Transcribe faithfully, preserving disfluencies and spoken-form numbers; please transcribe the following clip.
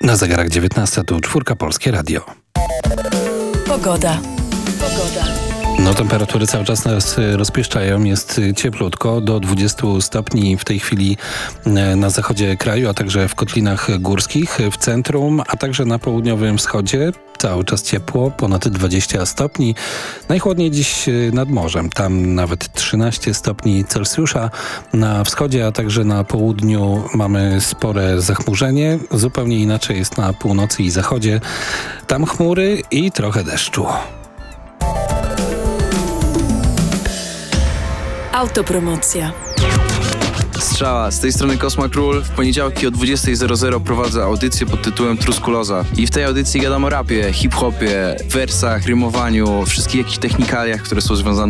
Na zegarach dziewiętnasta, tu Czwórka Polskie Radio. Pogoda. Pogoda. No, temperatury cały czas nas rozpieszczają, jest cieplutko, do dwudziestu stopni w tej chwili na zachodzie kraju, a także w kotlinach górskich, w centrum, a także na południowym wschodzie. Cały czas ciepło, ponad dwadzieścia stopni. Najchłodniej dziś nad morzem, tam nawet trzynaście stopni Celsjusza. Na wschodzie, a także na południu mamy spore zachmurzenie. Zupełnie inaczej jest na północy i zachodzie. Tam chmury i trochę deszczu. Autopromocja. Strzała, z tej strony Kosma Król. W poniedziałki o dwudziesta zero zero prowadzę audycję pod tytułem Truskuloza. I w tej audycji gadam o rapie, hip-hopie, wersach, rymowaniu, wszystkich jakichś technikaliach, które są związane